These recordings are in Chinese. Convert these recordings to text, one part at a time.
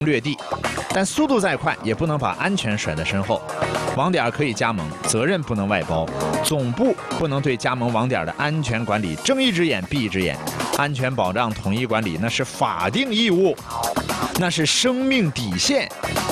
掠地，但速度再快也不能把安全甩在身后。网点可以加盟，责任不能外包，总部不能对加盟网点的安全管理睁一只眼闭一只眼。安全保障统一管理那是法定义务，那是生命底线。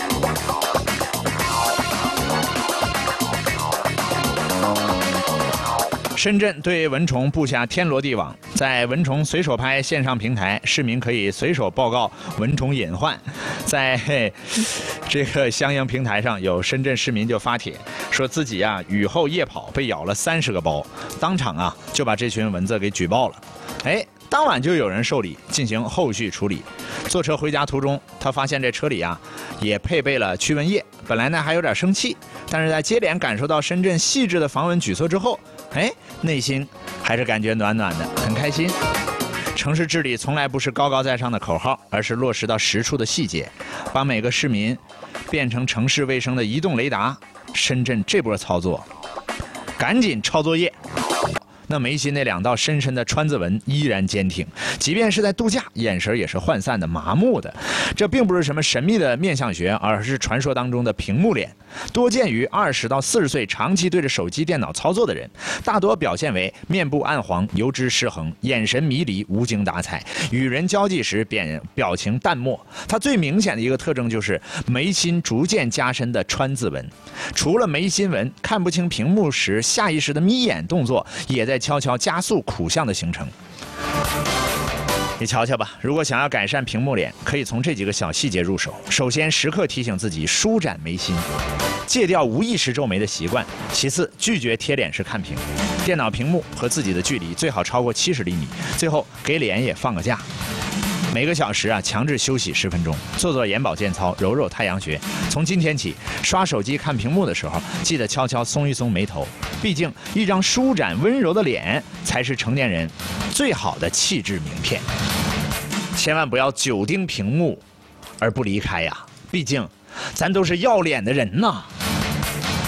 深圳对蚊虫布下天罗地网，在蚊虫随手拍线上平台，市民可以随手报告蚊虫隐患。在这个相应平台上，有深圳市民就发帖说自己雨后夜跑被咬了30个包，当场就把这群蚊子给举报了。当晚就有人受理进行后续处理。坐车回家途中，他发现这车里也配备了驱蚊液，本来呢还有点生气，但是在接连感受到深圳细致的防蚊举措之后，内心还是感觉暖暖的，很开心。城市治理从来不是高高在上的口号，而是落实到实处的细节，把每个市民变成城市卫生的移动雷达。深圳这波操作，赶紧抄作业。那眉心那2道深深的川字纹依然坚挺，即便是在度假，眼神也是涣散的、麻木的。这并不是什么神秘的面相学，而是传说当中的屏幕脸，多见于20到40岁长期对着手机、电脑操作的人，大多表现为面部暗黄、油脂失衡、眼神迷离、无精打采，与人交际时表情淡漠。它最明显的一个特征就是眉心逐渐加深的川字纹。除了眉心纹，看不清屏幕时下意识的眯眼动作，也在悄悄加速苦相的形成。你瞧瞧吧，如果想要改善屏幕脸，可以从这几个小细节入手。首先，时刻提醒自己舒展眉心，戒掉无意识皱眉的习惯。其次，拒绝贴脸式看屏，电脑屏幕和自己的距离最好超过70厘米。最后，给脸也放个假。每个小时强制休息10分钟，做眼保健操，揉太阳穴。从今天起，刷手机看屏幕的时候，记得悄悄松一松眉头。毕竟，一张舒展温柔的脸，才是成年人最好的气质名片。千万不要久盯屏幕而不离开呀！毕竟，咱都是要脸的人呐。